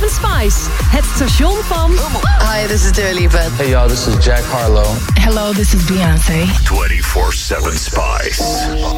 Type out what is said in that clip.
Spice. Het station van... Hi, this is Dua Lipa. Hey y'all, this is Jack Harlow. Hello, this is Beyoncé. 24/7 Spice.